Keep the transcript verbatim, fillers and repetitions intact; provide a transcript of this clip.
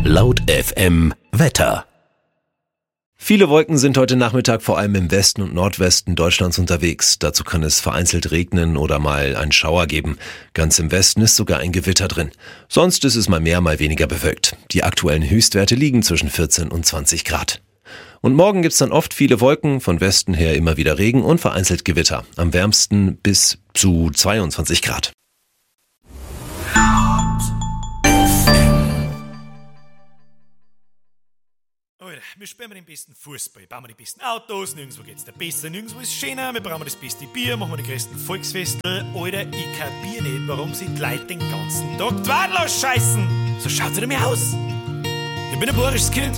Laut F M Wetter. Viele Wolken sind heute Nachmittag vor allem im Westen und Nordwesten Deutschlands unterwegs. Dazu kann es vereinzelt regnen oder mal einen Schauer geben. Ganz im Westen ist sogar ein Gewitter drin. Sonst ist es mal mehr, mal weniger bewölkt. Die aktuellen Höchstwerte liegen zwischen vierzehn und zwanzig Grad. Und morgen gibt's dann oft viele Wolken, von Westen her immer wieder Regen und vereinzelt Gewitter. Am wärmsten bis zu zweiundzwanzig Grad. Alter, wir spielen den besten Fußball, bauen wir die besten Autos, nirgendwo geht's da besser, nirgendwo ist schöner, wir brauchen das beste Bier, machen wir die größten Volksfeste. Alter, ich kapier nicht, warum sich die Leute den ganzen Tag die Wadel ausscheißen. So schaut's nicht mehr aus. Ich bin ein bayerisches Kind.